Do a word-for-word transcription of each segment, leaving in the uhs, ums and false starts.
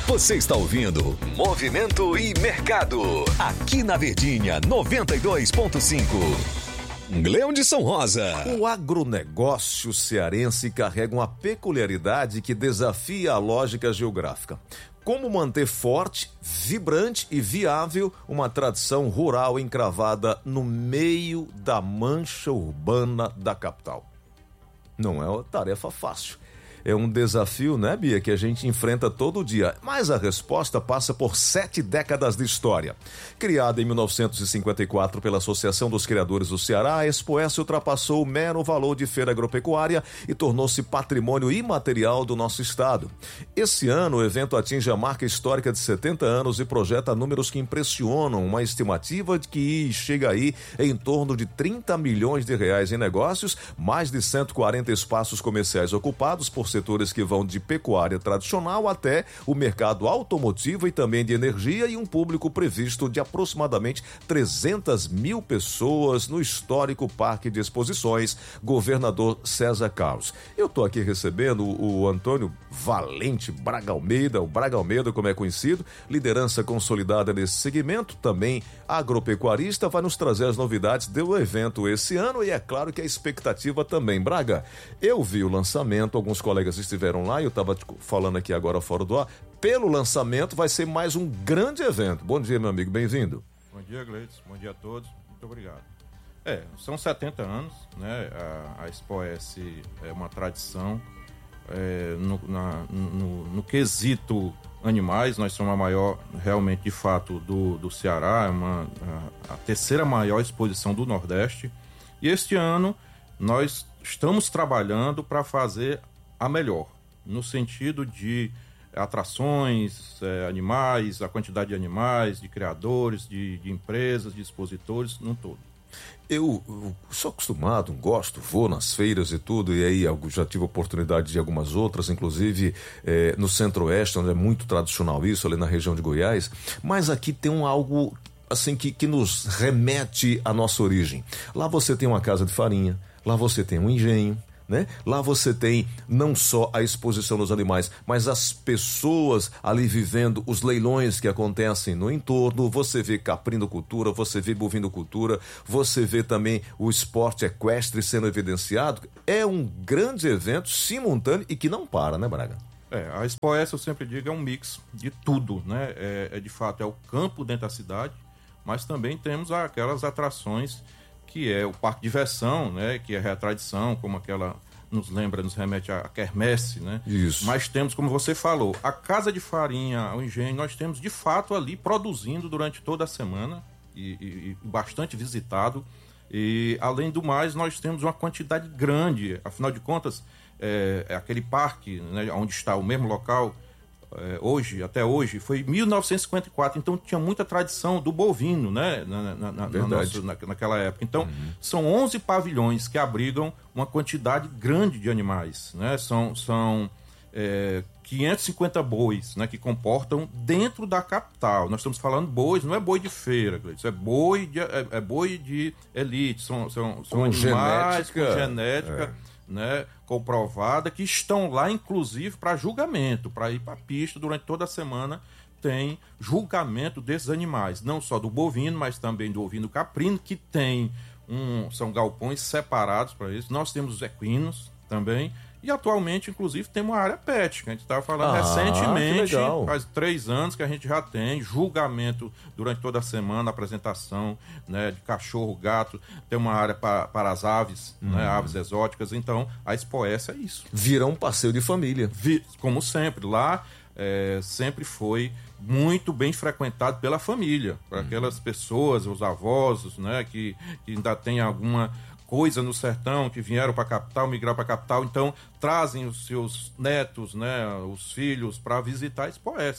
Você está ouvindo Movimento e Mercado, aqui na Verdinha noventa e dois ponto cinco. Leão de São Rosa. O agronegócio cearense carrega uma peculiaridade que desafia a lógica geográfica. Como manter forte, vibrante e viável uma tradição rural encravada no meio da mancha urbana da capital? Não é uma tarefa fácil. É um desafio, né, Bia, que a gente enfrenta todo dia. Mas a resposta passa por sete décadas de história. Criada em mil novecentos e cinquenta e quatro pela Associação dos Criadores do Ceará, a Expoesse ultrapassou o mero valor de feira agropecuária e tornou-se patrimônio imaterial do nosso estado. Esse ano, o evento atinge a marca histórica de setenta anos e projeta números que impressionam, uma estimativa de que chega aí em torno de trinta milhões de reais em negócios, mais de cento e quarenta espaços comerciais ocupados por setores que vão de pecuária tradicional até o mercado automotivo e também de energia, e um público previsto de aproximadamente trezentas mil pessoas no histórico Parque de Exposições Governador César Carlos. Eu estou aqui recebendo o Antônio Valente Braga Almeida, o Braga Almeida, como é conhecido, liderança consolidada nesse segmento, também agropecuarista, vai nos trazer as novidades do evento esse ano e é claro que a expectativa também. Braga, eu vi o lançamento, alguns colegas estiveram lá e eu estava falando aqui agora fora do ar, pelo lançamento vai ser mais um grande evento. Bom dia, meu amigo, bem-vindo. Bom dia, Gleides, bom dia a todos, muito obrigado. É, são setenta anos, né, a, a Expoesse é uma tradição, é, no, na, no, no quesito animais, nós somos a maior, realmente, de fato, do, do Ceará, é uma, a, a terceira maior exposição do Nordeste, e este ano nós estamos trabalhando para fazer a melhor, no sentido de atrações, é, animais, a quantidade de animais, de criadores, de, de empresas, de expositores, no todo. Eu, eu sou acostumado, gosto, vou nas feiras e tudo, e aí eu já tive a oportunidade de algumas outras, inclusive é, no Centro-Oeste, onde é muito tradicional isso, ali na região de Goiás, mas aqui tem um algo assim que, que nos remete à nossa origem. Lá você tem uma casa de farinha, lá você tem um engenho, né? Lá você tem não só a exposição dos animais, mas as pessoas ali vivendo os leilões que acontecem no entorno. Você vê caprinocultura, você vê bovinocultura, você vê também o esporte equestre sendo evidenciado. É um grande evento simultâneo e que não para, né, Braga? É, a Expoesse, eu sempre digo, é um mix de tudo, né? É, é de fato, é o campo dentro da cidade, mas também temos aquelas atrações que é o parque de diversão, né, que é a tradição, como aquela nos lembra, nos remete à quermesse, né? Isso. Mas temos, como você falou, a casa de farinha, o engenho, nós temos de fato ali produzindo durante toda a semana e, e, e bastante visitado. E além do mais, nós temos uma quantidade grande, afinal de contas, é, é aquele parque, né, onde está o mesmo local. É, hoje, até hoje, foi em mil novecentos e cinquenta e quatro, então tinha muita tradição do bovino, né, na, na, na, na nossa, na, naquela época. Então, uhum. São onze pavilhões que abrigam uma quantidade grande de animais, né, são, são é, quinhentos e cinquenta bois, né, que comportam dentro da capital. Nós estamos falando bois, não é boi de feira, isso é boi de, é, é boi de elite, são, são, são animais genética, com genética... É. Né, comprovada, que estão lá inclusive para julgamento, para ir para a pista durante toda a semana. Tem julgamento desses animais, não só do bovino, mas também do ovino caprino, que tem um, são galpões separados para isso. Nós temos os equinos também. E atualmente, inclusive, tem uma área pet, que a gente estava falando ah, recentemente, faz três anos que a gente já tem julgamento durante toda a semana, apresentação, né, de cachorro, gato, tem uma área para, para as aves, hum. né, aves exóticas. Então, a Expoesse é isso. Vira um passeio de família. Vi, como sempre, lá é, sempre foi muito bem frequentado pela família, para hum. aquelas pessoas, os avós, né, que, que ainda tem alguma coisa no sertão, que vieram para a capital, migraram para a capital, então trazem os seus netos, né, os filhos, para visitar a Expoesse.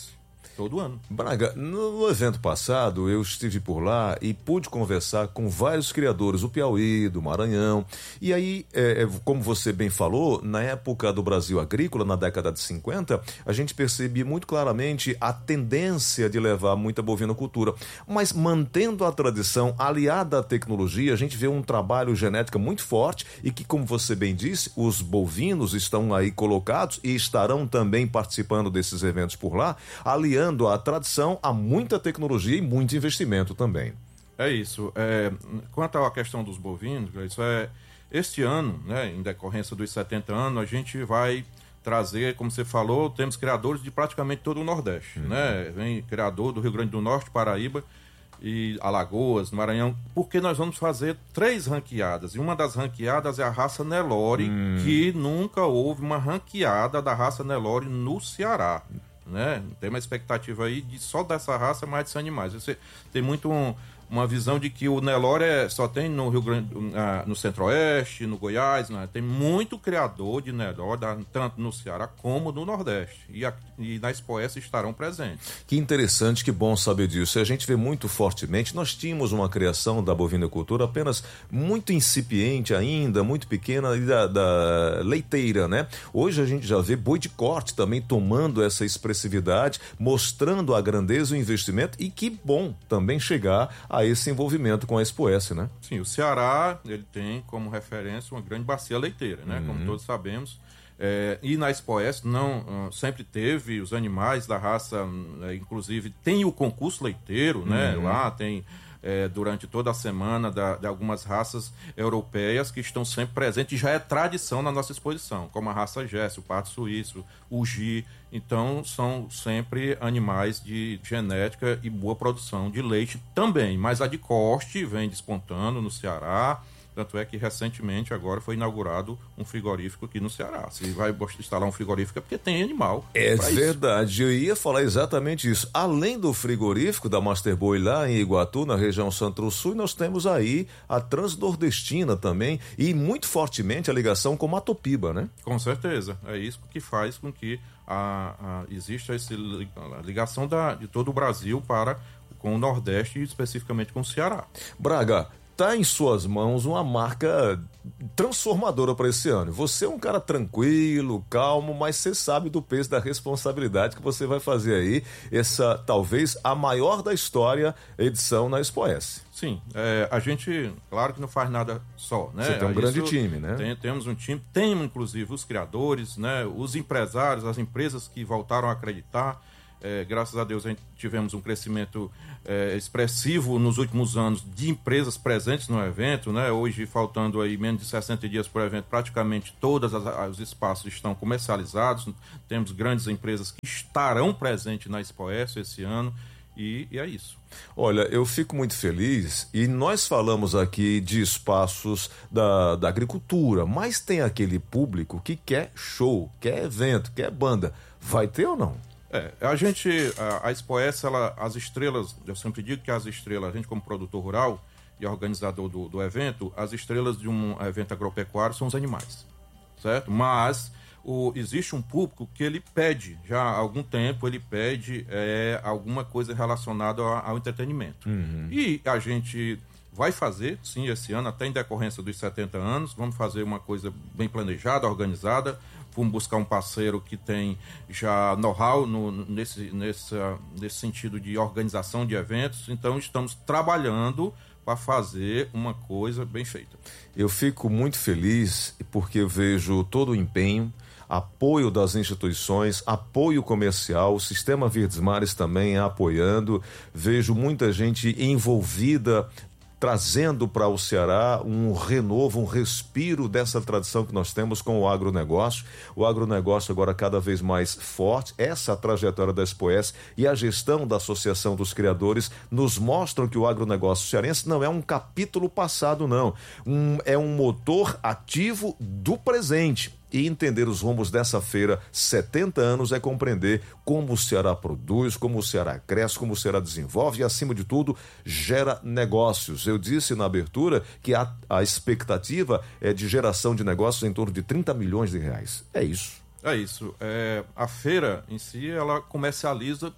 todo ano. Braga, no evento passado eu estive por lá e pude conversar com vários criadores do Piauí, do Maranhão. E aí, é, como você bem falou, na época do Brasil agrícola, na década de cinquenta, a gente percebia muito claramente a tendência de levar muita bovinocultura. Mas mantendo a tradição aliada à tecnologia, a gente vê um trabalho genético muito forte e que, como você bem disse, os bovinos estão aí colocados e estarão também participando desses eventos por lá, aliando a tradição a muita tecnologia e muito investimento também. É isso. É, quanto à questão dos bovinos, isso é, este ano, né, em decorrência dos setenta anos, a gente vai trazer, como você falou, temos criadores de praticamente todo o Nordeste. Uhum. Né? Vem criador do Rio Grande do Norte, Paraíba e Alagoas, Maranhão, porque nós vamos fazer três ranqueadas. E uma das ranqueadas é a raça Nelore, hum. que nunca houve uma ranqueada da raça Nelore no Ceará. Né? Tem uma expectativa aí de só dessa raça mais de cem animais. Você tem muito um, uma visão de que o Nelore é, só tem no Rio Grande, uh, no Centro-Oeste, no Goiás, né? Tem muito criador de Nelore, tanto no Ceará como no Nordeste. E, a, e na Expoessa estarão presentes. Que interessante, que bom saber disso. E a gente vê muito fortemente, nós tínhamos uma criação da bovinocultura apenas muito incipiente ainda, muito pequena, da, da leiteira, né? Hoje a gente já vê boi de corte também tomando essa expressividade, mostrando a grandeza, o investimento, e que bom também chegar a esse envolvimento com a Expoessa, né? Sim, o Ceará, ele tem como referência uma grande bacia leiteira, né? Uhum. Como todos sabemos. É, e na Expoessa não, uh, sempre teve os animais da raça, uh, inclusive tem o concurso leiteiro, uhum. né? Lá tem... É, durante toda a semana da, de algumas raças europeias que estão sempre presentes e já é tradição na nossa exposição, como a raça Jesse, o pato suíço, o Gi. Então, são sempre animais de genética e boa produção de leite também, mas a de corte vem despontando no Ceará. Tanto é que recentemente agora foi inaugurado um frigorífico aqui no Ceará. Se vai instalar um frigorífico é porque tem animal. É verdade, isso. Eu ia falar exatamente isso. Além do frigorífico da Master Boi lá em Iguatu, na região Centro-Sul, nós temos aí a Transnordestina também e muito fortemente a ligação com Matopiba, né? Com certeza. É isso que faz com que a, a, exista essa ligação da, de todo o Brasil para com o Nordeste e especificamente com o Ceará. Braga, está em suas mãos uma marca transformadora para esse ano. Você é um cara tranquilo, calmo, mas você sabe do peso da responsabilidade que você vai fazer aí, essa talvez a maior da história edição na Expoessa. Sim, é, a gente, claro que não faz nada só, né? Você tem um Isso, grande time, né? Tem, temos um time, temos inclusive os criadores, né? Os empresários, as empresas que voltaram a acreditar. É, graças a Deus a gente tivemos um crescimento é, expressivo nos últimos anos de empresas presentes no evento, né? Hoje, faltando aí menos de sessenta dias para o evento, praticamente todos os espaços estão comercializados. Temos grandes empresas que estarão presentes na Expoessa esse ano e, e é isso. Olha, eu fico muito feliz e nós falamos aqui de espaços da, da agricultura, mas tem aquele público que quer show, quer evento, quer banda. Vai ter ou não? É, a gente, a, a Expoessa, ela, as estrelas, eu sempre digo que as estrelas, a gente como produtor rural e organizador do, do evento, as estrelas de um evento agropecuário são os animais, certo? Mas o, existe um público que ele pede, já há algum tempo, ele pede é, alguma coisa relacionada ao, ao entretenimento. Uhum. E a gente vai fazer, sim, esse ano, até em decorrência dos setenta anos, vamos fazer uma coisa bem planejada, organizada. Vamos buscar um parceiro que tem já know-how no, nesse, nesse, nesse sentido de organização de eventos. Então, estamos trabalhando para fazer uma coisa bem feita. Eu fico muito feliz porque eu vejo todo o empenho, apoio das instituições, apoio comercial, o Sistema Verdes Mares também apoiando. Vejo muita gente envolvida, trazendo para o Ceará um renovo, um respiro dessa tradição que nós temos com o agronegócio. O agronegócio agora cada vez mais forte. Essa trajetória da Expoessa e a gestão da Associação dos Criadores nos mostram que o agronegócio cearense não é um capítulo passado, não. Um, é um motor ativo do presente. E entender os rumos dessa feira, setenta anos, é compreender como o Ceará produz, como o Ceará cresce, como o Ceará desenvolve e, acima de tudo, gera negócios. Eu disse na abertura que a, a expectativa é de geração de negócios em torno de trinta milhões de reais. É isso. É isso. É, a feira em si, ela comercializa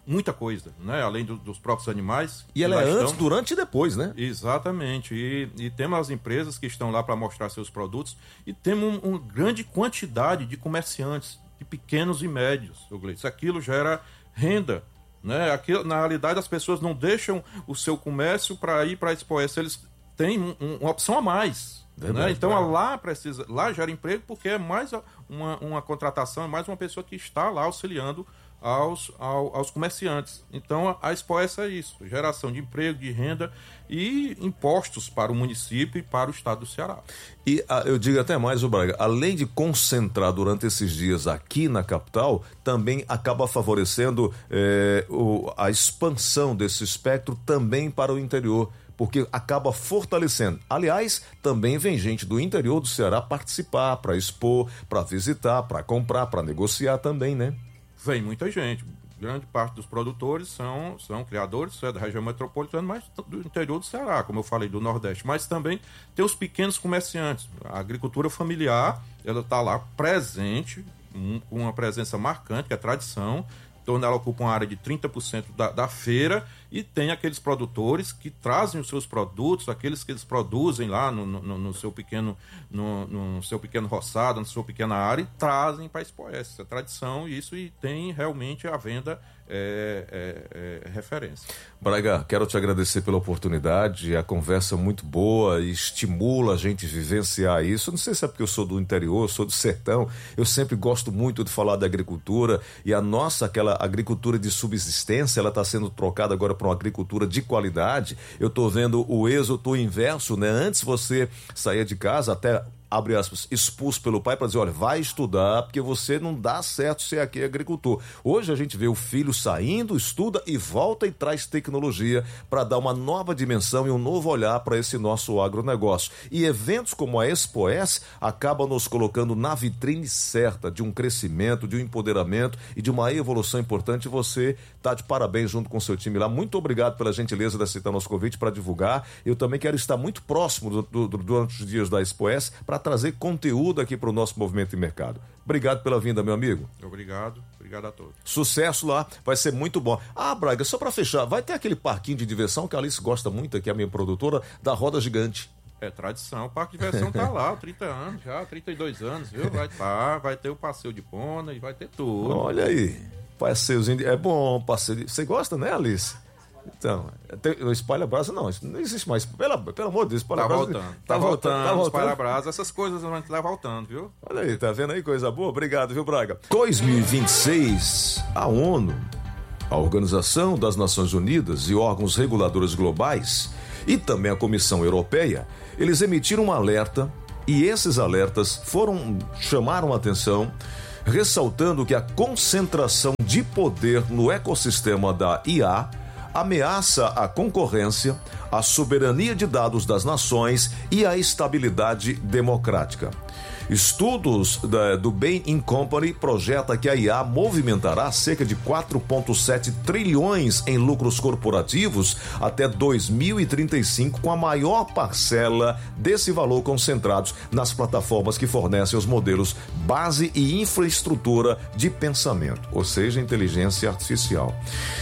muita coisa, né? Além do, dos próprios animais. E ela é estão... antes, durante e depois, né? Exatamente. E, e temos as empresas que estão lá para mostrar seus produtos e temos uma um grande quantidade de comerciantes, de pequenos e médios, Gleice. Aquilo gera renda, né? Aquilo, na realidade, as pessoas não deixam o seu comércio para ir para a Expo S, eles têm um, um, uma opção a mais. Verdade, né? Então claro. lá precisa, lá gera emprego porque é mais uma, uma contratação, é mais uma pessoa que está lá auxiliando aos, ao, aos comerciantes. Então a Expo S é isso, geração de emprego, de renda e impostos para o município e para o estado do Ceará. E a, eu digo até mais, o Braga, além de concentrar durante esses dias aqui na capital, também acaba favorecendo é, o, a expansão desse espectro também para o interior, porque acaba fortalecendo. Aliás, também vem gente do interior do Ceará participar, para expor, para visitar, para comprar, para negociar também, né? Vem muita gente. Grande parte dos produtores são, são criadores é da região metropolitana, mas do interior do Ceará, como eu falei, do Nordeste. Mas também tem os pequenos comerciantes. A agricultura familiar, ela está lá presente, com uma presença marcante, que é a tradição. Então ela ocupa uma área de trinta por cento da, da feira e tem aqueles produtores que trazem os seus produtos, aqueles que eles produzem lá no, no, no, seu, pequeno, no, no seu pequeno roçado, na sua pequena área, e trazem para a Expo S. Essa é tradição, isso, e tem realmente a venda é, é, é referência. Braga, quero te agradecer pela oportunidade, a conversa muito boa e estimula a gente vivenciar isso. Não sei se é porque eu sou do interior, sou do sertão, eu sempre gosto muito de falar da agricultura, e a nossa, aquela agricultura de subsistência, ela está sendo trocada agora para uma agricultura de qualidade. Eu estou vendo o êxodo inverso, né? Antes você saía de casa, até abre aspas, expulso pelo pai para dizer, olha, vai estudar, porque você não dá certo ser aqui agricultor. Hoje a gente vê o filho saindo, estuda e volta e traz tecnologia para dar uma nova dimensão e um novo olhar para esse nosso agronegócio. E eventos como a Expo S acabam nos colocando na vitrine certa de um crescimento, de um empoderamento e de uma evolução importante. Você está de parabéns junto com o seu time lá. Muito obrigado pela gentileza de aceitar nosso convite para divulgar. Eu também quero estar muito próximo do, do, do, durante os dias da Expo S para trazer conteúdo aqui para o nosso movimento de mercado. Obrigado pela vinda, meu amigo. Obrigado, obrigado a todos. Sucesso lá, vai ser muito bom. Ah, Braga, só para fechar, vai ter aquele parquinho de diversão que a Alice gosta muito, aqui a minha produtora, da Roda Gigante. É tradição, o parque de diversão tá lá, trinta anos já, trinta e dois anos, viu? Vai tá, vai ter o passeio de pônei, vai ter tudo. Olha aí, passeiozinho, de... é bom, passeio de... Você gosta, né, Alice? Então, o espalha-brasa não, não existe mais. Pela, pelo amor de Deus, espalha-brasa. Tá voltando, tá, tá voltando, tá voltando. Espalha-brasa, essas coisas vão estar voltando, viu? Olha aí, tá vendo aí, coisa boa? Obrigado, viu, Braga? dois mil e vinte e seis, a ONU, a Organização das Nações Unidas e órgãos reguladores globais e também a Comissão Europeia, eles emitiram um alerta e esses alertas foram, chamaram a atenção, ressaltando que a concentração de poder no ecossistema da I A ameaça a concorrência, a soberania de dados das nações e a estabilidade democrática. Estudos da, do Bain Company projeta que a I A movimentará cerca de quatro vírgula sete trilhões em lucros corporativos até dois mil e trinta e cinco, com a maior parcela desse valor concentrados nas plataformas que fornecem os modelos base e infraestrutura de pensamento, ou seja, inteligência artificial.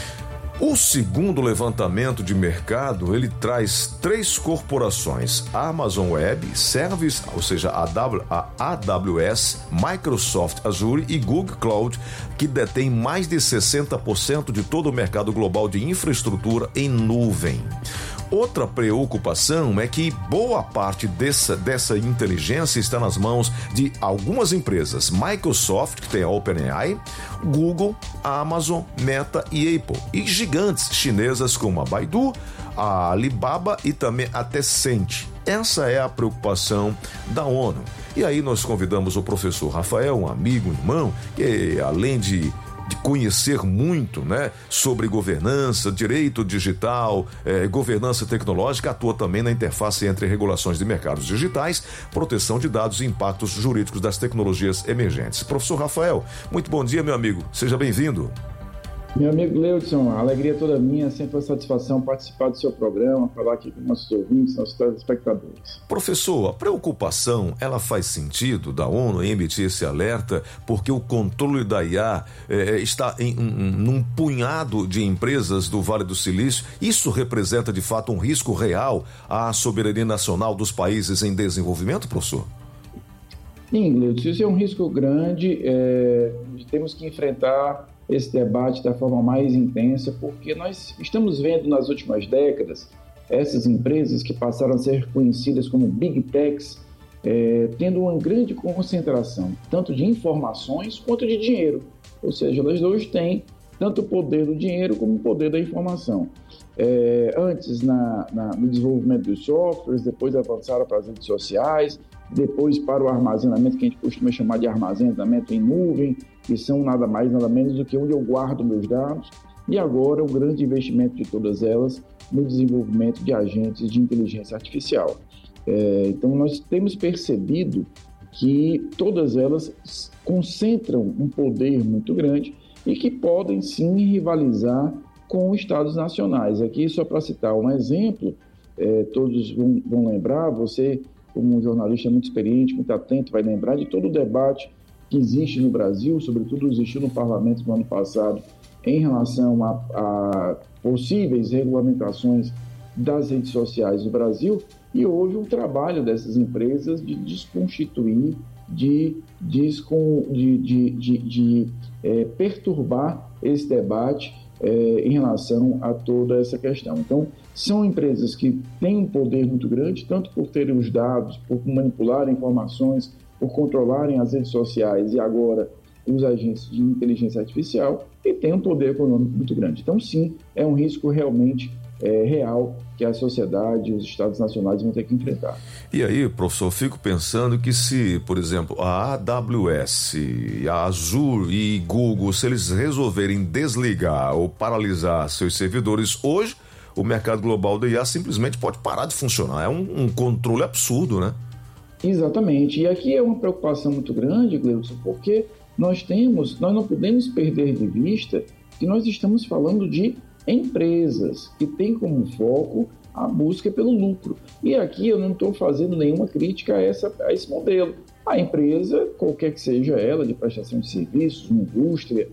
O segundo levantamento de mercado, ele traz três corporações, a Amazon Web Services, ou seja, a A W S, Microsoft Azure e Google Cloud, que detém mais de sessenta por cento de todo o mercado global de infraestrutura em nuvem. Outra preocupação é que boa parte dessa, dessa inteligência está nas mãos de algumas empresas, Microsoft, que tem a OpenAI, Google, Amazon, Meta e Apple, e gigantes chinesas como a Baidu, a Alibaba e também a Tencent. Essa é a preocupação da ONU. E aí nós convidamos o professor Rafael, um amigo, um irmão, que além de de conhecer muito, né, sobre governança, direito digital, eh, governança tecnológica, atua também na interface entre regulações de mercados digitais, proteção de dados e impactos jurídicos das tecnologias emergentes. Professor Rafael, muito bom dia, meu amigo. Seja bem-vindo. Meu amigo Leudson, a alegria toda minha, sempre uma satisfação participar do seu programa, falar aqui com nossos ouvintes, nossos telespectadores. Professor, a preocupação, ela faz sentido da ONU em emitir esse alerta porque o controle da I A eh, está em um, num punhado de empresas do Vale do Silício. Isso representa de fato um risco real à soberania nacional dos países em desenvolvimento, professor? Sim, Leudson, isso é um risco grande, é, temos que enfrentar esse debate da forma mais intensa, porque nós estamos vendo nas últimas décadas essas empresas que passaram a ser conhecidas como Big Techs, é, tendo uma grande concentração, tanto de informações quanto de dinheiro. Ou seja, elas hoje têm tanto o poder do dinheiro como o poder da informação. É, antes, na, na, no desenvolvimento dos softwares, depois avançaram para as redes sociais, depois para o armazenamento, que a gente costuma chamar de armazenamento em nuvem, que são nada mais, nada menos do que onde eu guardo meus dados, e agora o grande investimento de todas elas no desenvolvimento de agentes de inteligência artificial. É, então, nós temos percebido que todas elas concentram um poder muito grande e que podem, sim, rivalizar com estados nacionais. Aqui, só para citar um exemplo, é, todos vão, vão lembrar, você, como um jornalista muito experiente, muito atento, vai lembrar de todo o debate que existe no Brasil, sobretudo existiu no Parlamento no ano passado, em relação a, a possíveis regulamentações das redes sociais do Brasil, e houve um trabalho dessas empresas de desconstituir, de, descon, de, de, de, de é, perturbar esse debate é, em relação a toda essa questão. Então, são empresas que têm um poder muito grande, tanto por terem os dados, por manipularem informações, por controlarem as redes sociais e agora os agentes de inteligência artificial, e têm um poder econômico muito grande. Então, sim, é um risco realmente é, real que a sociedade e os estados nacionais vão ter que enfrentar. E aí, professor, fico pensando que se, por exemplo, a A W S, a Azure e Google, se eles resolverem desligar ou paralisar seus servidores hoje, o mercado global da I A simplesmente pode parar de funcionar. É um, um controle absurdo, né? Exatamente. E aqui é uma preocupação muito grande, Gleudson, porque nós temos, nós não podemos perder de vista que nós estamos falando de empresas que têm como foco a busca pelo lucro. E aqui eu não estou fazendo nenhuma crítica a, essa, a esse modelo. A empresa, qualquer que seja ela, de prestação de serviços, uma indústria,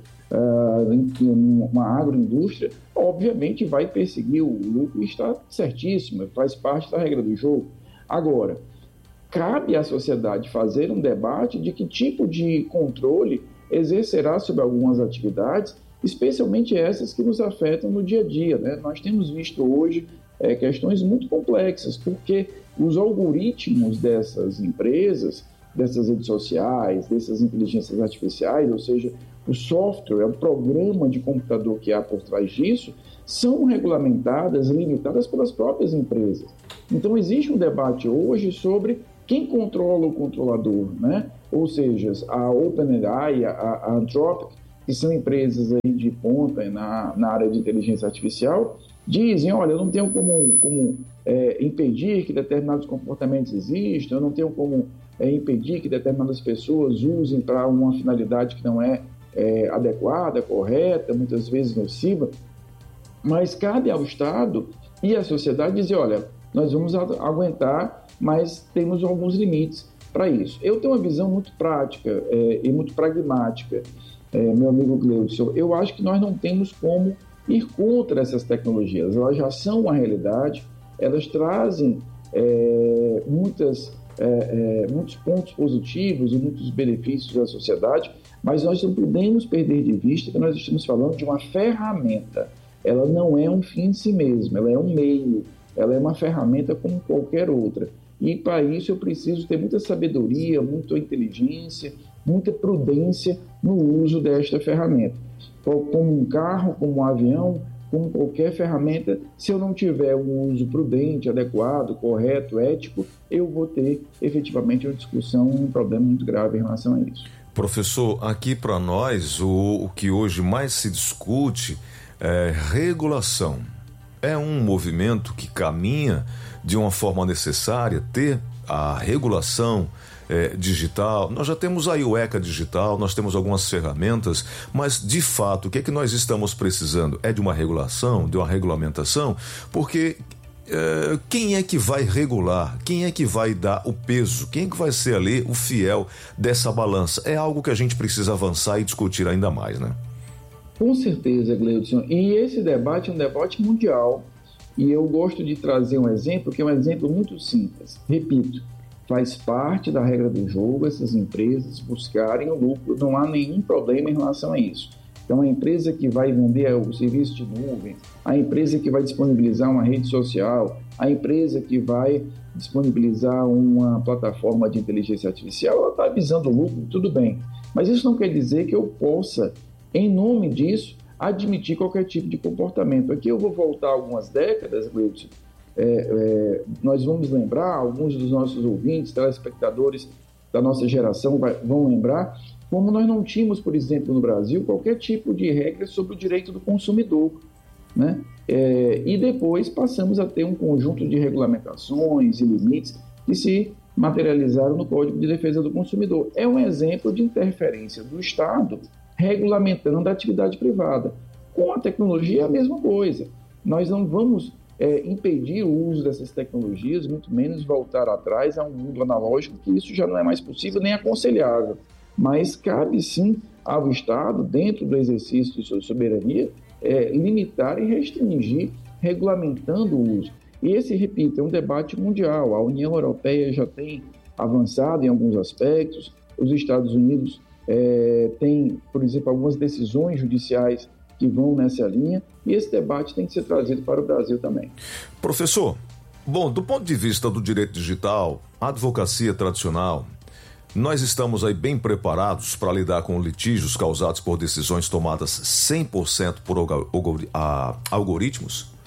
uh, uma agroindústria, obviamente vai perseguir o lucro e está certíssimo, faz parte da regra do jogo. Agora, cabe à sociedade fazer um debate de que tipo de controle exercerá sobre algumas atividades, especialmente essas que nos afetam no dia a dia, né? Nós temos visto hoje é, questões muito complexas, porque os algoritmos dessas empresas, dessas redes sociais, dessas inteligências artificiais, ou seja, o software, o programa de computador que há por trás disso, são regulamentadas, limitadas pelas próprias empresas. Então, existe um debate hoje sobre quem controla o controlador, né? Ou seja, a OpenAI, a, a Anthropic, que são empresas aí de ponta na, na área de inteligência artificial, dizem, olha, eu não tenho como, como é, impedir que determinados comportamentos existam, eu não tenho como é, impedir que determinadas pessoas usem para uma finalidade que não é, é adequada, correta, muitas vezes nociva, mas cabe ao Estado e à sociedade dizer, olha, nós vamos aguentar, mas temos alguns limites para isso. Eu tenho uma visão muito prática é, e muito pragmática, é, meu amigo Gleudson. Eu acho que nós não temos como ir contra essas tecnologias. Elas já são uma realidade, elas trazem é, muitas, é, é, muitos pontos positivos e muitos benefícios à sociedade, mas nós não podemos perder de vista que nós estamos falando de uma ferramenta. Ela não é um fim em si mesma, ela é um meio, ela é uma ferramenta como qualquer outra. E para isso eu preciso ter muita sabedoria, muita inteligência, muita prudência no uso desta ferramenta. Como um carro, como um avião, como qualquer ferramenta, se eu não tiver um uso prudente, adequado, correto, ético, eu vou ter efetivamente uma discussão, um problema muito grave em relação a isso. Professor, aqui para nós o, o que hoje mais se discute é regulação. É um movimento que caminha de uma forma necessária ter a regulação é, digital, nós já temos aí o ECA digital, nós temos algumas ferramentas, mas de fato, o que é que nós estamos precisando? É de uma regulação, de uma regulamentação, porque é, quem é que vai regular? Quem é que vai dar o peso? Quem é que vai ser ali o fiel dessa balança? É algo que a gente precisa avançar e discutir ainda mais, né? Com certeza, Gleudson. E esse debate é um debate mundial. E eu gosto de trazer um exemplo, que é um exemplo muito simples. Repito, faz parte da regra do jogo essas empresas buscarem o lucro, não há nenhum problema em relação a isso. Então, a empresa que vai vender o serviço de nuvem, a empresa que vai disponibilizar uma rede social, a empresa que vai disponibilizar uma plataforma de inteligência artificial, ela está visando lucro, tudo bem. Mas isso não quer dizer que eu possa, em nome disso, admitir qualquer tipo de comportamento. Aqui eu vou voltar algumas décadas, Gleudson. É, é, nós vamos lembrar, alguns dos nossos ouvintes, telespectadores da nossa geração vai, vão lembrar, como nós não tínhamos, por exemplo, no Brasil, qualquer tipo de regra sobre o direito do consumidor, né? É, e depois passamos a ter um conjunto de regulamentações e limites que se materializaram no Código de Defesa do Consumidor. É um exemplo de interferência do Estado regulamentando a atividade privada. Com a tecnologia é a mesma coisa. Nós não vamos é, impedir o uso dessas tecnologias, muito menos voltar atrás a um mundo analógico, que isso já não é mais possível nem aconselhável. Mas cabe sim ao Estado, dentro do exercício de sua soberania, é, limitar e restringir, regulamentando o uso. E esse, repito, é um debate mundial. A União Europeia já tem avançado em alguns aspectos, os Estados Unidos É, tem, por exemplo, algumas decisões judiciais que vão nessa linha, e esse debate tem que ser trazido para o Brasil também. Professor, bom, do ponto de vista do direito digital, a advocacia tradicional, nós estamos aí bem preparados para lidar com litígios causados por decisões tomadas cem por cento por algoritmos?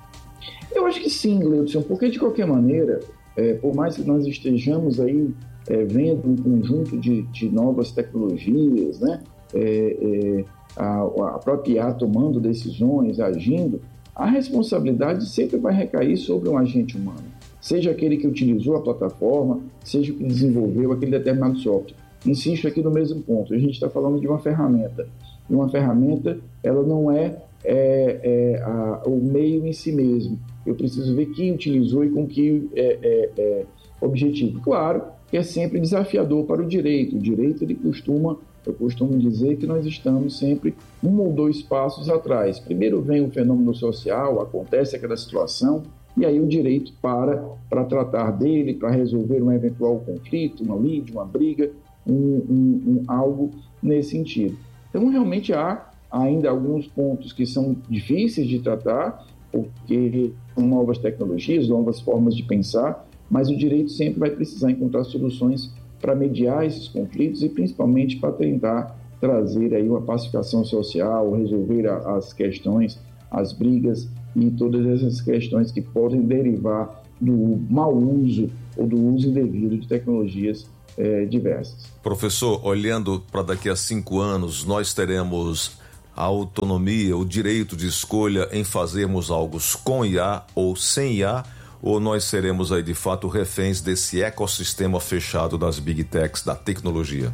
Eu acho que sim, Gleudson, porque de qualquer maneira, é, por mais que nós estejamos aí É, vendo um conjunto de, de novas tecnologias, né? é, é, a, a própria I A tomando decisões, agindo, a responsabilidade sempre vai recair sobre um agente humano, seja aquele que utilizou a plataforma, seja o que desenvolveu aquele determinado software. Insisto aqui no mesmo ponto, a gente está falando de uma ferramenta, e uma ferramenta ela não é, é, é a, o meio em si mesmo. Eu preciso ver quem utilizou e com que é, é, é, objetivo. Claro que é sempre desafiador para o direito. O direito, ele costuma, eu costumo dizer que nós estamos sempre um ou dois passos atrás. Primeiro vem o fenômeno social, acontece aquela situação, e aí o direito para para tratar dele, para resolver um eventual conflito, uma lide, uma briga, um, um, um, algo nesse sentido. Então, realmente há ainda alguns pontos que são difíceis de tratar, porque são novas tecnologias, novas formas de pensar, mas o direito sempre vai precisar encontrar soluções para mediar esses conflitos e principalmente para tentar trazer aí uma pacificação social, resolver a, as questões, as brigas e todas essas questões que podem derivar do mau uso ou do uso indevido de tecnologias é, diversas. Professor, olhando para daqui a cinco anos, nós teremos a autonomia, o direito de escolha em fazermos algo com I A ou sem I A, ou nós seremos aí de fato reféns desse ecossistema fechado das Big Techs, da tecnologia?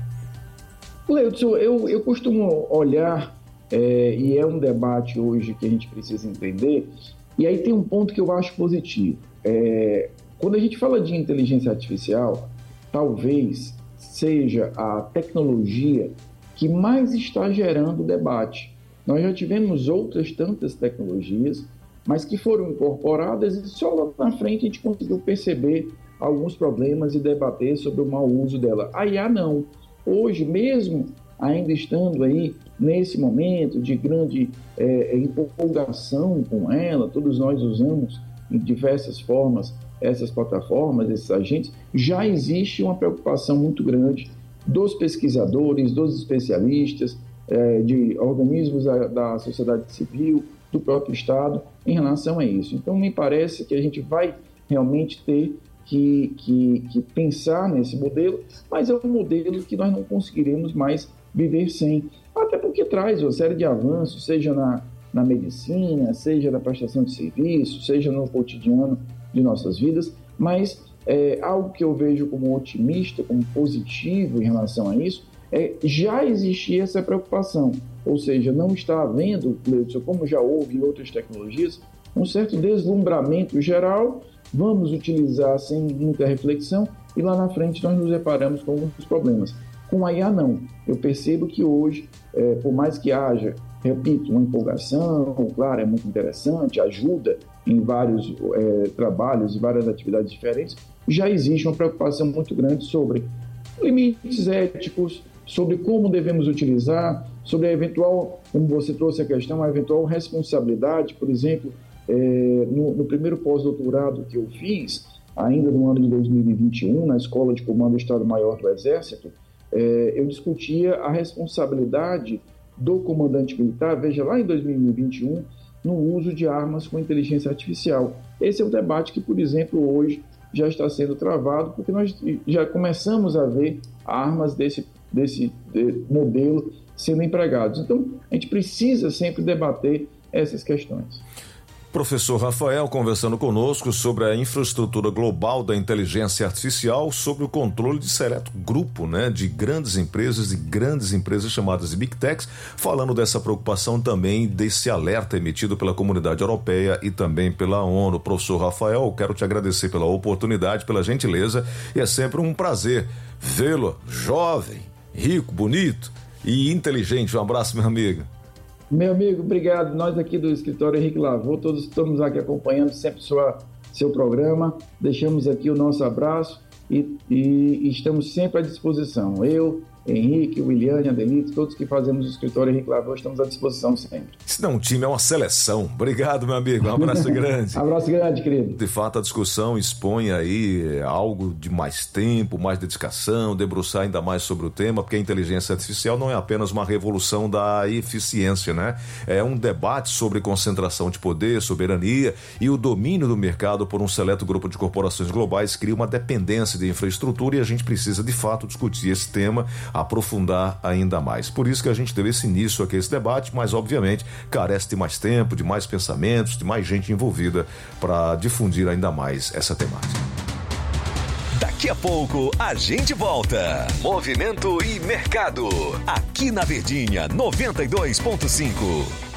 Gleudson, eu, eu costumo olhar, é, e é um debate hoje que a gente precisa entender, e aí tem um ponto que eu acho positivo. É, quando a gente fala de inteligência artificial, talvez seja a tecnologia que mais está gerando debate. Nós já tivemos outras tantas tecnologias, mas que foram incorporadas e só lá na frente a gente conseguiu perceber alguns problemas e debater sobre o mau uso dela. A I A não. Hoje, mesmo ainda estando aí nesse momento de grande é, empolgação com ela, todos nós usamos em diversas formas essas plataformas, esses agentes, já existe uma preocupação muito grande dos pesquisadores, dos especialistas, é, de organismos da, da sociedade civil, do próprio Estado, em relação a isso. Então, me parece que a gente vai realmente ter que, que, que pensar nesse modelo, mas é um modelo que nós não conseguiremos mais viver sem, até porque traz uma série de avanços, seja na, na medicina, seja na prestação de serviço, seja no cotidiano de nossas vidas, mas é, algo que eu vejo como otimista, como positivo em relação a isso, é já existia essa preocupação. Ou seja, não está havendo, Cleudson, como já houve em outras tecnologias, um certo deslumbramento geral, vamos utilizar sem muita reflexão e lá na frente nós nos deparamos com alguns problemas. Com a I A não. Eu percebo que hoje, é, por mais que haja, repito, uma empolgação, claro, é muito interessante, ajuda em vários é, trabalhos e várias atividades diferentes, já existe uma preocupação muito grande sobre limites éticos, sobre como devemos utilizar, sobre a eventual, como você trouxe a questão, a eventual responsabilidade, por exemplo, é, no, no primeiro pós-doutorado que eu fiz, ainda no ano de dois mil e vinte e um, na Escola de Comando do Estado-Maior do Exército, é, eu discutia a responsabilidade do comandante militar, veja lá em dois mil e vinte e um, no uso de armas com inteligência artificial. Esse é um debate que, por exemplo, hoje já está sendo travado, porque nós já começamos a ver armas desse, desse de modelo sendo empregados. Então, a gente precisa sempre debater essas questões. Professor Rafael conversando conosco sobre a infraestrutura global da inteligência artificial, sobre o controle de seleto grupo, né, de grandes empresas e grandes empresas chamadas de Big Techs, falando dessa preocupação também, desse alerta emitido pela comunidade europeia e também pela ONU. Professor Rafael, quero te agradecer pela oportunidade, pela gentileza, e é sempre um prazer vê-lo jovem, rico, bonito e inteligente. Um abraço, meu amigo. Meu amigo, obrigado. Nós aqui do escritório Henrique Lavô, todos estamos aqui acompanhando sempre sua, seu programa. Deixamos aqui o nosso abraço e, e, e estamos sempre à disposição. Eu, Henrique, Williane, Adelito, todos que fazemos o escritório Henrique Lavô, estamos à disposição sempre. Se não, um time é uma seleção. Obrigado, meu amigo. Um abraço grande. Abraço grande, querido. De fato, a discussão expõe aí algo de mais tempo, mais dedicação, debruçar ainda mais sobre o tema, porque a inteligência artificial não é apenas uma revolução da eficiência, né? É um debate sobre concentração de poder, soberania e o domínio do mercado por um seleto grupo de corporações globais cria uma dependência de infraestrutura e a gente precisa, de fato, discutir esse tema, aprofundar ainda mais. Por isso que a gente teve esse início aqui, esse debate, mas obviamente carece de mais tempo, de mais pensamentos, de mais gente envolvida para difundir ainda mais essa temática. Daqui a pouco a gente volta. Movimento e Mercado, aqui na Verdinha noventa e dois ponto cinco.